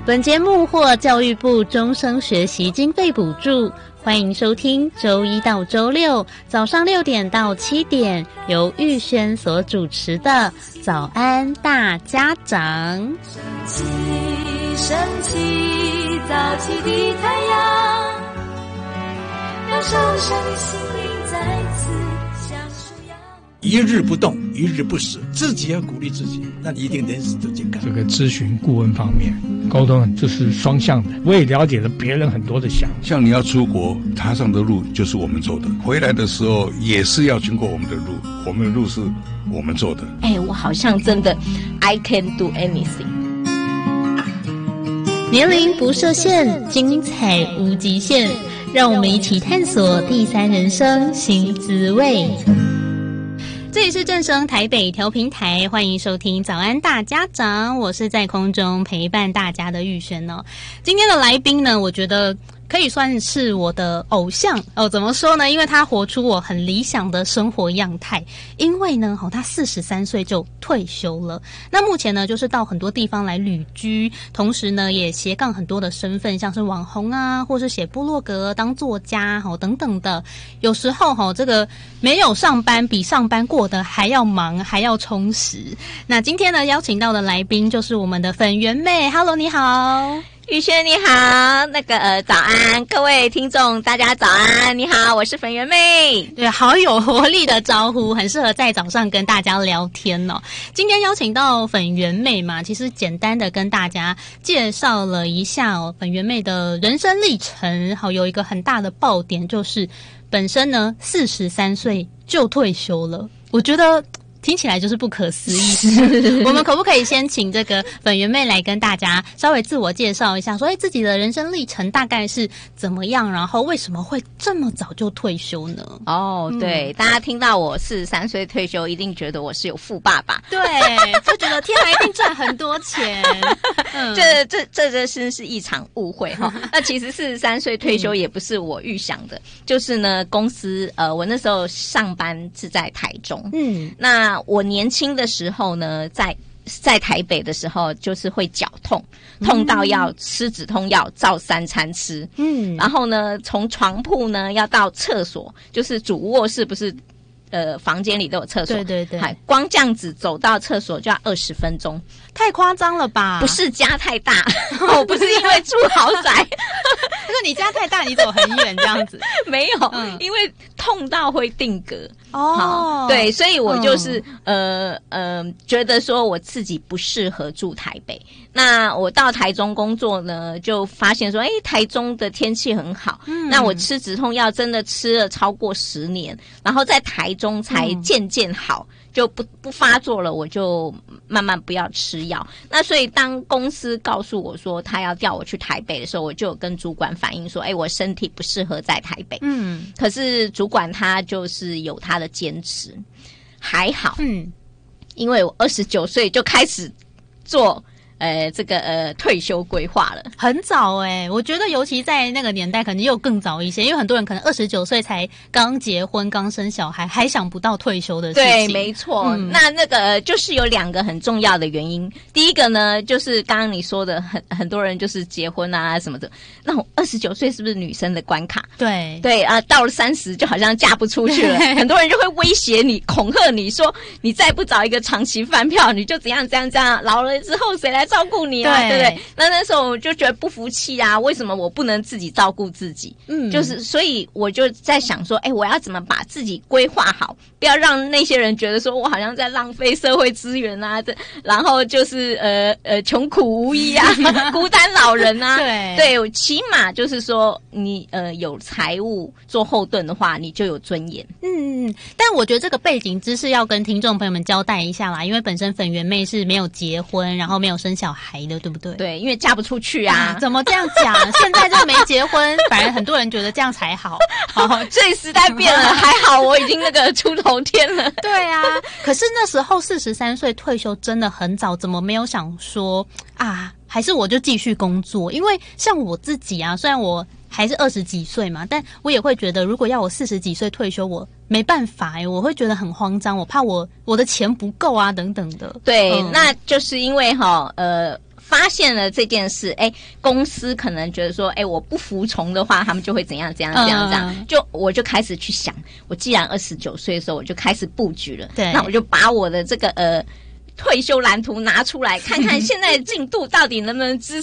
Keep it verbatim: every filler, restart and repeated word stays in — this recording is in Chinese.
本节目获教育部终生学习经费补助，欢迎收听周一到周六早上六点到七点由玉轩所主持的早安大家长。 升起升起早起的太阳，让受伤的心灵再次享受阳光。 一日不动，一日不死，自己要鼓励自己，那你一定能使得健康。 这个咨询顾问方面，沟通这是双向的，我也了解了别人很多的想法。 像你要出国，踏上的路就是我们走的，回来的时候也是要经过我们的路，我们的路是我们做的。 哎，我好像真的 I can do anything。 年龄不设限，精彩无极限，让我们一起探索第三人生新滋味。这里是正声台北调频台，欢迎收听早安大家长，我是在空中陪伴大家的玉轩哦。今天的来宾呢，我觉得可以算是我的偶像哦。怎么说呢？因为他活出我很理想的生活样态。因为呢，哦，他四十三岁就退休了。那目前呢，就是到很多地方来旅居，同时呢，也斜杠很多的身份，像是网红啊，或是写部落格、当作家哦等等的。有时候哈，这个没有上班比上班过得还要忙，还要充实。那今天呢，邀请到的来宾就是我们的粉圆妹。Hello， 你好。 玉轩你好，那个呃早安，各位听众大家早安，你好，我是粉圆妹。 对，好有活力的招呼，很适合在早上跟大家聊天哦。今天邀请到粉圆妹嘛，其实简单的跟大家介绍了一下哦，粉圆妹的人生历程，好有一个很大的爆点，就是本身呢四十三岁就退休了，我觉得听起来就是不可思议。我们可不可以先请这个粉圆妹来跟大家稍微自我介绍一下，说哎自己的人生历程大概是怎么样，然后为什么会这么早就退休呢？ 哦，对，嗯、大家听到我四十三岁退休，一定觉得我是有富爸爸， 对，就觉得天哪，一定赚很多钱。 嗯、这这这这真是一场误会哈。那其实四十三岁退休也不是我预想的，嗯、就是呢，公司呃，我那时候上班是在台中，嗯，那。那我年轻的时候呢，在在台北的时候，就是会脚痛，痛到要吃止痛药，照三餐吃。嗯，然后呢，从床铺呢要到厕所，就是主卧室不是。呃，房间里都有厕所， 对对对， 光这样子走到厕所就要二十分钟， 太夸张了吧？ 不是家太大，我不是因为住豪宅， 就是你家太大，你走很远这样子， 没有，嗯、因为痛到会定格哦， 对，所以我就是、嗯、呃呃，觉得说我自己不适合住台北。那我到台中工作呢，就发现说，哎，台中的天气很好。嗯，那我吃止痛药真的吃了超过十年，然后在台中才渐渐好，嗯、就不不发作了，我就慢慢不要吃药。那所以当公司告诉我说他要调我去台北的时候，我就有跟主管反映说，哎，我身体不适合在台北。嗯，可是主管他就是有他的坚持，还好，嗯，因为我二十九岁就开始做。呃，这个呃退休规划了， 很早哎、欸，我觉得尤其在那个年代，可能又更早一些，因为很多人可能二十九岁才刚结婚、刚生小孩，还想不到退休的事情。 对，没错。嗯、那那个就是有两个很重要的原因。第一个呢，就是刚刚你说的，很很多人就是结婚啊什么的。那我二十九岁是不是女生的关卡？ 对对啊、呃，到了三十就好像嫁不出去了，很多人就会威胁你、恐吓你说，你再不找一个长期饭票，你就怎样怎样怎样，老了之后谁来照顾你啊？ 对, 对不对？那那时候我就觉得不服气啊，为什么我不能自己照顾自己？嗯，就是所以我就在想说，哎，我要怎么把自己规划好，不要让那些人觉得说我好像在浪费社会资源啊，这然后就是呃呃穷苦无依啊，孤单老人啊。对对，起码就是说你呃有财务做后盾的话，你就有尊严。 嗯，但我觉得这个背景知识要跟听众朋友们交代一下啦，因为本身粉圆妹是没有结婚，然后没有生小孩的，对不对？ 对，因为嫁不出去啊。 啊怎么这样讲？现在就没结婚，反而很多人觉得这样才好。 好，所以时代变了，还好我已经那个出头天了。 对啊，可是那时候四十三岁退休真的很早，怎么没有想说啊？还是我就继续工作？因为像我自己啊，虽然我还是二十几岁嘛，但我也会觉得，如果要我四十几岁退休，我没办法哎、欸，我会觉得很慌张，我怕我我的钱不够啊，等等的。 对，嗯、那就是因为哈，呃。 发现了这件事，哎，公司可能觉得说，哎，我不服从的话，他们就会怎样怎样怎样怎样， 嗯、 就我就开始去想，我既然二十九岁的时候我就开始布局了， 对， 那我就把我的这个呃退休蓝图拿出来看看，现在的进度到底能不能支